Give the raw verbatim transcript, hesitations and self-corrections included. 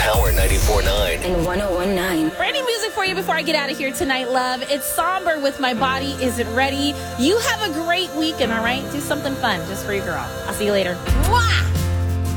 Power ninety-four point nine and one oh one point nine. Brand new music for you before I get out of here tonight, love. It's Somber with My Body Isn't Ready. You have a great weekend, all right? Do something fun just for your girl. I'll see you later. Mwah!